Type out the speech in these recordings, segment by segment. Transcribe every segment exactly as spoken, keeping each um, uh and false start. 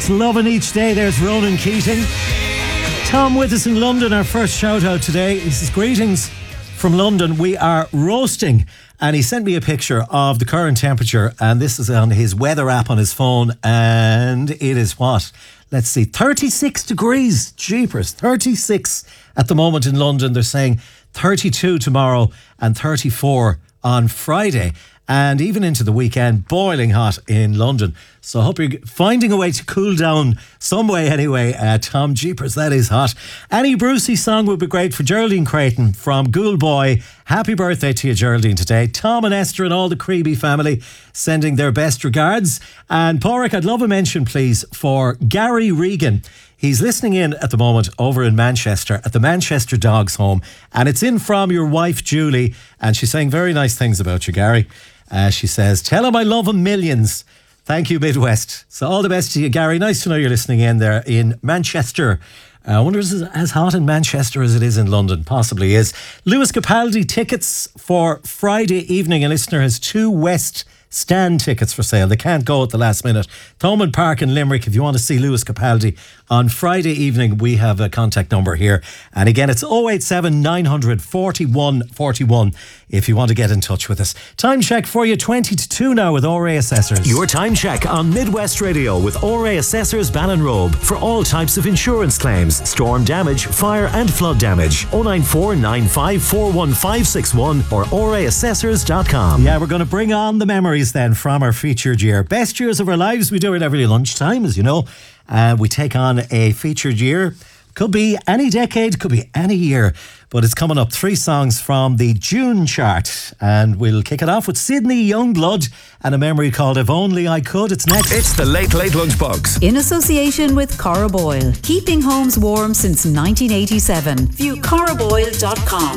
That's Loving Each Day. There's Ronan Keating. Tom with us in London. Our first shout out today. He says, greetings from London. We are roasting. And he sent me a picture of the current temperature. And this is on his weather app on his phone. And it is what? Let's see. thirty-six degrees. Jeepers. thirty-six at the moment in London. They're saying thirty-two tomorrow and thirty-four on Friday. And even into the weekend, boiling hot in London. So I hope you're finding a way to cool down some way anyway. Uh, Tom, jeepers, that is hot. Any Brucey song would be great for Geraldine Creighton from Ghoul Boy. Happy birthday to you, Geraldine, today. Tom and Esther and all the Creeby family sending their best regards. And Porrick, I'd love a mention, please, for Gary Regan. He's listening in at the moment over in Manchester at the Manchester Dogs Home. And it's in from your wife, Julie. And she's saying very nice things about you, Gary. Uh, she says, tell him I love him millions. Thank you, Midwest. So all the best to you, Gary. Nice to know you're listening in there in Manchester. Uh, I wonder if it's as hot in Manchester as it is in London. Possibly is. Lewis Capaldi tickets for Friday evening. A listener has two West Stand tickets for sale. They can't go at the last minute. Thomond Park in Limerick. If you want to see Lewis Capaldi on Friday evening, we have a contact number here. And again, it's oh eight seven, nine hundred, forty-one forty-one if you want to get in touch with us. Time check for you, twenty to two now with O R A Assessors. Your time check on Midwest Radio with O R A Assessors Ballinrobe for all types of insurance claims, storm damage, fire and flood damage. oh nine four, nine five four, one five six one or O R A assessors dot com. Yeah, we're going to bring on the memories then from our featured year. Best years of our lives. We do it every lunchtime, as you know. Uh, we take on a featured year. Could be any decade, could be any year. But it's coming up. Three songs from the June chart. And we'll kick it off with Sydney Youngblood and a memory called If Only I Could. It's next. It's the Late Late Lunchbox. In association with Cora Boyle. Keeping homes warm since nineteen eighty-seven. View cora boyle dot com.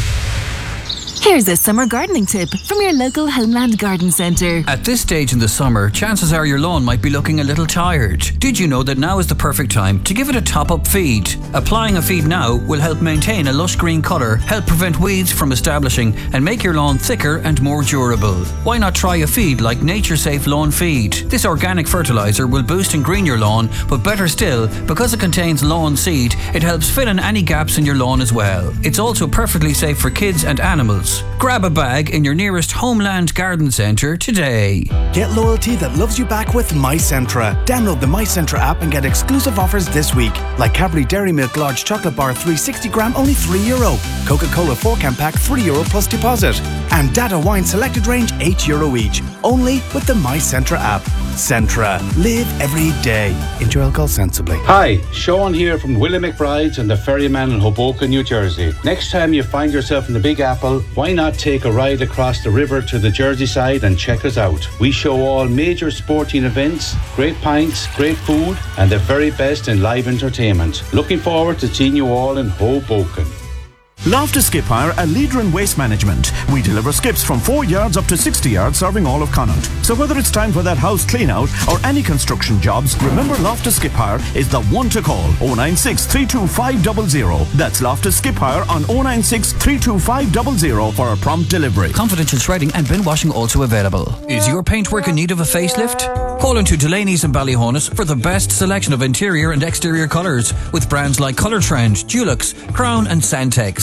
Here's a summer gardening tip from your local Homeland Garden Centre. At this stage in the summer, chances are your lawn might be looking a little tired. Did you know that now is the perfect time to give it a top-up feed? Applying a feed now will help maintain a lush green colour, help prevent weeds from establishing, and make your lawn thicker and more durable. Why not try a feed like Nature Safe Lawn Feed? This organic fertiliser will boost and green your lawn, but better still, because it contains lawn seed, it helps fill in any gaps in your lawn as well. It's also perfectly safe for kids and animals. Grab a bag in your nearest Homeland Garden Centre today. Get loyalty that loves you back with MyCentra. Download the MyCentra app and get exclusive offers this week. Like Cadbury Dairy Milk Large Chocolate Bar three hundred sixty gram, only three euro. Coca-Cola four can pack, three euro plus deposit. And Data Wine Selected Range, eight euro each. Only with the MyCentra app. Centra. Live every day. Enjoy alcohol sensibly. Hi, Sean here from Willie McBride's and the Ferryman in Hoboken, New Jersey. Next time you find yourself in the Big Apple, why not take a ride across the river to the Jersey side and check us out? We show all major sporting events, great pints, great food, and the very best in live entertainment. Looking forward to seeing you all in Hoboken. Loftus Skip Hire, a leader in waste management. We deliver skips from four yards up to sixty yards, serving all of Connaught. So whether it's time for that house clean out or any construction jobs, remember Loftus Skip Hire is the one to call. oh nine six, three two five zero zero. That's Loftus Skip Hire on oh nine six, three two five zero zero for a prompt delivery. Confidential shredding and bin washing also available. Is your paintwork in need of a facelift? Call into Delaney's in Ballyhonus for the best selection of interior and exterior colours with brands like Colour Trend, Dulux, Crown and Santex.